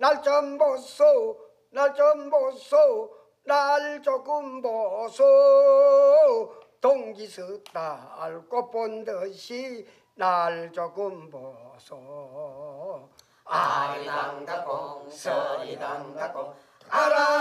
날 좀 보소 날 좀 보소 날 조금 보소 동기스달 꽃본 듯이 날 조금 보소 아리랑다콩 서리랑다콩 알아